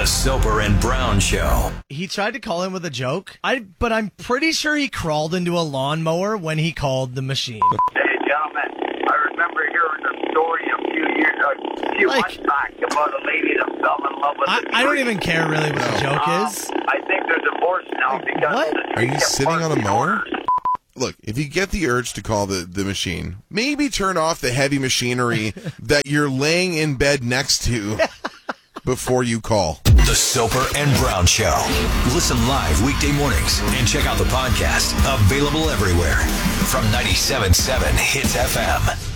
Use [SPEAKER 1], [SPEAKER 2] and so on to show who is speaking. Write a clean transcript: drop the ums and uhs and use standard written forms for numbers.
[SPEAKER 1] The Soper and Brown Show.
[SPEAKER 2] He tried to call him with a joke, but I'm pretty sure he crawled into a lawnmower when he called the machine.
[SPEAKER 3] Hey, gentlemen, I remember hearing a story a few months back about a lady that fell in love with a tree.
[SPEAKER 2] I don't even care really what the joke is.
[SPEAKER 3] I think they're divorced now because
[SPEAKER 2] what?
[SPEAKER 3] the
[SPEAKER 4] Are
[SPEAKER 3] tree
[SPEAKER 4] you
[SPEAKER 3] kept
[SPEAKER 4] sitting on a
[SPEAKER 3] barking
[SPEAKER 4] mower?
[SPEAKER 3] orders.
[SPEAKER 4] Look, if you get the urge to call the machine, maybe turn off the heavy machinery that you're laying in bed next to before you call.
[SPEAKER 1] The Soper and Brown Show. Listen live weekday mornings and check out the podcast. Available everywhere from 97.7 Hits FM.